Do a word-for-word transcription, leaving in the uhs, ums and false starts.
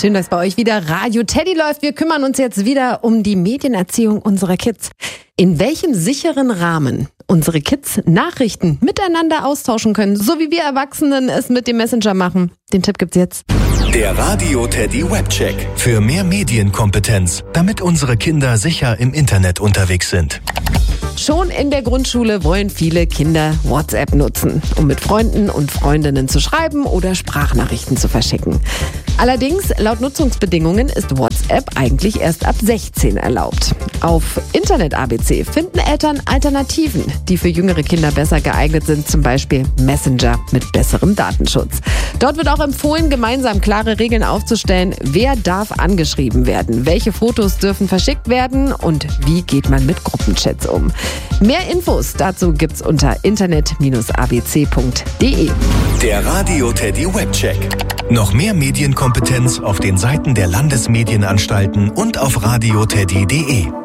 Schön, dass bei euch wieder Radio Teddy läuft. Wir kümmern uns jetzt wieder um die Medienerziehung unserer Kids. In welchem sicheren Rahmen unsere Kids Nachrichten miteinander austauschen können, so wie wir Erwachsenen es mit dem Messenger machen. Den Tipp gibt's jetzt. Der Radio Teddy Webcheck. Für mehr Medienkompetenz, damit unsere Kinder sicher im Internet unterwegs sind. Schon in der Grundschule wollen viele Kinder WhatsApp nutzen, um mit Freunden und Freundinnen zu schreiben oder Sprachnachrichten zu verschicken. Allerdings, laut Nutzungsbedingungen ist WhatsApp eigentlich erst ab sechzehn erlaubt. Auf Internet A B C finden Eltern Alternativen, die für jüngere Kinder besser geeignet sind, zum Beispiel Messenger mit besserem Datenschutz. Dort wird auch empfohlen, gemeinsam klare Regeln aufzustellen, wer darf angeschrieben werden, welche Fotos dürfen verschickt werden und wie geht man mit Gruppenchats um. Mehr Infos dazu gibt's unter internet Bindestrich a b c punkt d e. Der Radio Teddy Webcheck. Noch mehr Medienkompetenz auf den Seiten der Landesmedienanstalten und auf radio teddy punkt d e.